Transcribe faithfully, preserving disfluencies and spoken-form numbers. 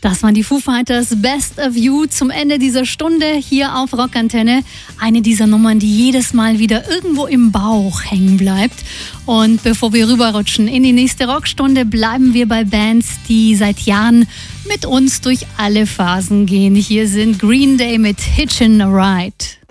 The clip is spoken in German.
Das waren die Foo Fighters, Best of You zum Ende dieser Stunde hier auf Rockantenne. Eine dieser Nummern, die jedes Mal wieder irgendwo im Bauch hängen bleibt. Und bevor wir rüberrutschen in die nächste Rockstunde, bleiben wir bei Bands, die seit Jahren mit uns durch alle Phasen gehen. Hier sind Green Day mit Hitchin' a Ride.